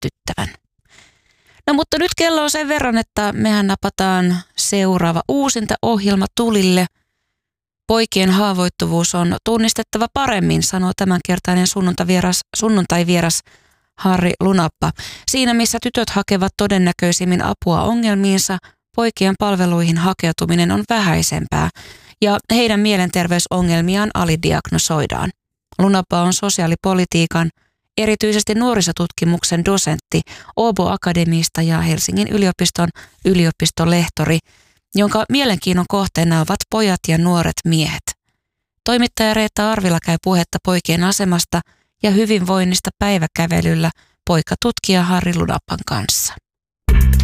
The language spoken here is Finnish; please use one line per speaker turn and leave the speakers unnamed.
tyttävän. No mutta nyt kello on sen verran, että mehän napataan seuraava uusinta ohjelma tulille. Poikien haavoittuvuus on tunnistettava paremmin, sanoo tämänkertainen sunnuntai-vieras Harri Lunappa. Siinä missä tytöt hakevat todennäköisimmin apua ongelmiinsa, poikien palveluihin hakeutuminen on vähäisempää ja heidän mielenterveysongelmiaan alidiagnosoidaan. Lunappa on sosiaalipolitiikan, erityisesti nuorisotutkimuksen dosentti Åbo Akademista ja Helsingin yliopiston yliopistolehtori, jonka mielenkiinnon kohteena ovat pojat ja nuoret miehet. Toimittaja Reetta Arvila käy puhetta poikien asemasta ja hyvinvoinnista päiväkävelyllä poikatutkija Harri Lunappan kanssa.